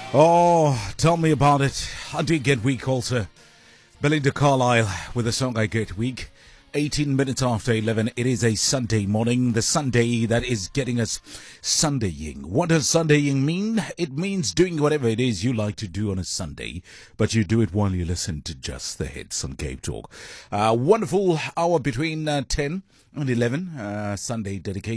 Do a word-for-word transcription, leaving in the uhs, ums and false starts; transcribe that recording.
Oh, tell me about it. I did get weak also. Belinda Carlisle with the song I Get Weak. eighteen minutes after eleven. It is a Sunday morning. The Sunday that is getting us Sundaying. What does Sundaying mean? It means doing whatever it is you like to do on a Sunday, but you do it while you listen to Just the Hits on Cape Talk. Uh, wonderful hour between uh, ten and eleven. Uh, Sunday dedication.